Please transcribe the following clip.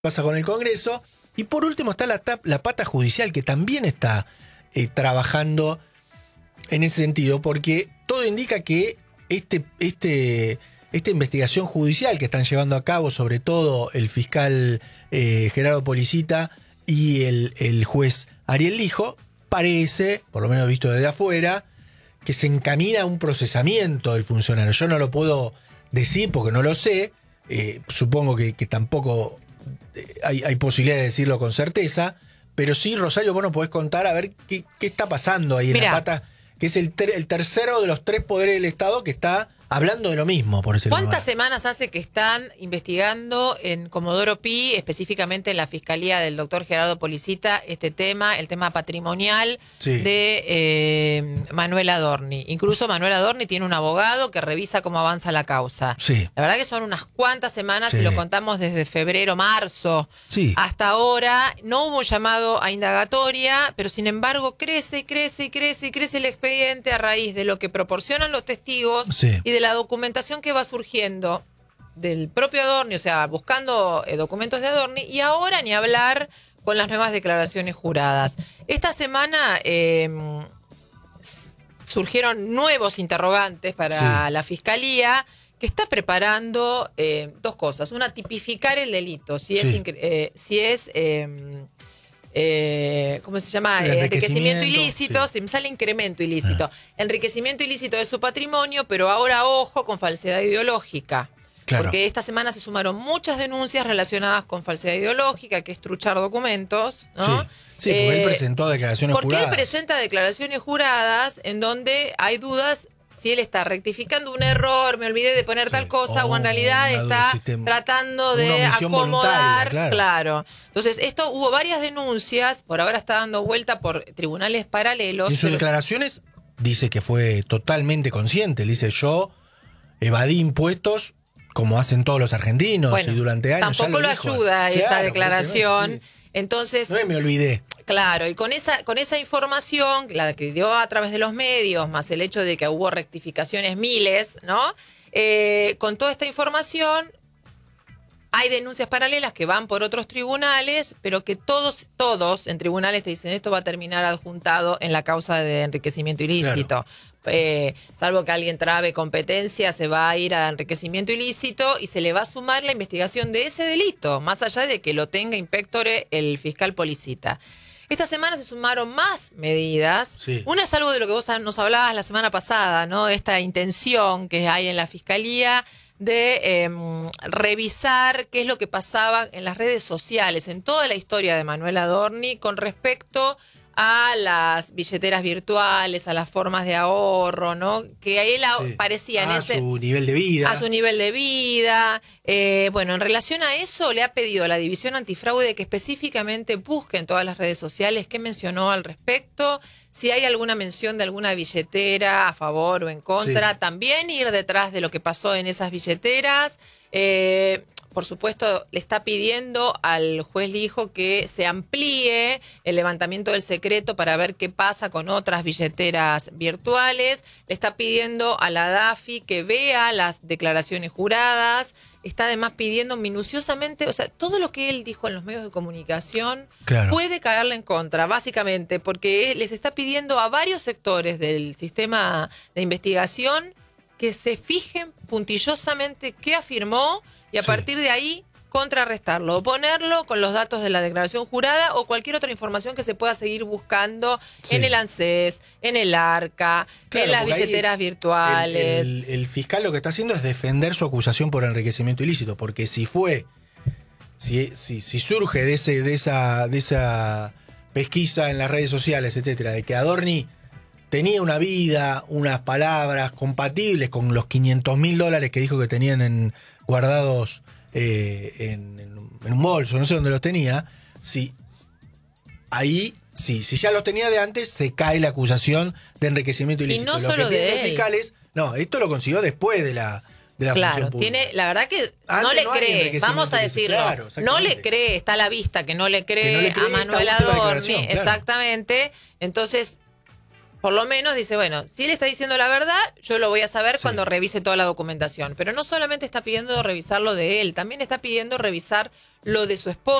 pasa con el Congreso. Y por último está la pata judicial, que también está trabajando en ese sentido, porque todo indica que esta investigación judicial que están llevando a cabo, sobre todo el fiscal Gerardo Policita y el juez Ariel Lijo, parece, por lo menos visto desde afuera, que se encamina a un procesamiento del funcionario. Yo no lo puedo decir porque no lo sé, supongo que tampoco hay posibilidad de decirlo con certeza, pero sí, Rosario, vos nos podés contar a ver qué está pasando ahí en la pata, que es el tercero de los tres poderes del Estado que está hablando de lo mismo, por decirlo. ¿Cuántas semanas hace que están investigando en Comodoro Pi, específicamente en la Fiscalía del doctor Gerardo Policita, este tema, el tema patrimonial de Manuel Adorni? Incluso Manuel Adorni tiene un abogado que revisa cómo avanza la causa. Sí. La verdad que son unas cuantas semanas, y lo contamos desde febrero, marzo, hasta ahora. No hubo un llamado a indagatoria, pero sin embargo crece el expediente a raíz de lo que proporcionan los testigos y de la documentación que va surgiendo del propio Adorni, o sea, buscando documentos de Adorni, y ahora ni hablar con las nuevas declaraciones juradas. Esta semana surgieron nuevos interrogantes para la Fiscalía, que está preparando dos cosas. Una, tipificar el delito, si es ¿cómo se llama? Enriquecimiento ilícito. Se me sale incremento ilícito. Enriquecimiento ilícito de su patrimonio, pero ahora ojo con falsedad ideológica. Claro. Porque esta semana se sumaron muchas denuncias relacionadas con falsedad ideológica, que es truchar documentos, ¿no? Sí, porque él presentó declaraciones juradas. Porque él presenta declaraciones juradas en donde hay dudas si él está rectificando un error, me olvidé de poner tal cosa, o en realidad está tratando de acomodar. Claro. Entonces, hubo varias denuncias, por ahora está dando vuelta por tribunales paralelos. En sus declaraciones dice que fue totalmente consciente. Él dice, yo evadí impuestos como hacen todos los argentinos, y durante años. Tampoco lo ayuda esa declaración. Entonces, no me olvidé. Claro, y con esa información, la que dio a través de los medios, más el hecho de que hubo rectificaciones miles, ¿no? Con toda esta información, hay denuncias paralelas que van por otros tribunales, pero que todos en tribunales te dicen, esto va a terminar adjuntado en la causa de enriquecimiento ilícito. Claro. Salvo que alguien trabe competencia, se va a ir a enriquecimiento ilícito y se le va a sumar la investigación de ese delito, más allá de que lo tenga impectore el fiscal Policita. Esta semana se sumaron más medidas. Una es algo de lo que vos nos hablabas la semana pasada, ¿no? Esta intención que hay en la Fiscalía de revisar qué es lo que pasaba en las redes sociales, en toda la historia de Manuel Adorni, con respecto a las billeteras virtuales, a las formas de ahorro, ¿no? Que a él parecía a su nivel de vida. A su nivel de vida. Bueno, en relación a eso, le ha pedido a la División Antifraude que específicamente busque en todas las redes sociales qué mencionó al respecto, si hay alguna mención de alguna billetera a favor o en contra, también ir detrás de lo que pasó en esas billeteras. Por supuesto, le está pidiendo al juez Lijo que se amplíe el levantamiento del secreto para ver qué pasa con otras billeteras virtuales. Le está pidiendo a la DAFI que vea las declaraciones juradas. Está además pidiendo minuciosamente, o sea, todo lo que él dijo en los medios de comunicación puede caerle en contra, básicamente, porque les está pidiendo a varios sectores del sistema de investigación que se fijen puntillosamente qué afirmó y a partir de ahí contrarrestarlo o ponerlo con los datos de la declaración jurada o cualquier otra información que se pueda seguir buscando en el ANSES, en el ARCA, en las billeteras virtuales. El fiscal lo que está haciendo es defender su acusación por enriquecimiento ilícito, porque si surge de esa pesquisa en las redes sociales, etcétera, de que Adorni tenía una vida, unas palabras compatibles con los $500.000 que dijo que tenían guardados en un bolso, no sé dónde los tenía, si ya los tenía de antes, se cae la acusación de enriquecimiento ilícito. Y no solo de él. Fiscales, esto lo consiguió después de la función pública. La verdad que no le cree, vamos a decirlo, no le cree, está a la vista que no le cree a Manuel Adorni, exactamente. Entonces, por lo menos dice, bueno, si él está diciendo la verdad, yo lo voy a saber cuando revise toda la documentación. Pero no solamente está pidiendo revisar lo de él, también está pidiendo revisar lo de su esposa.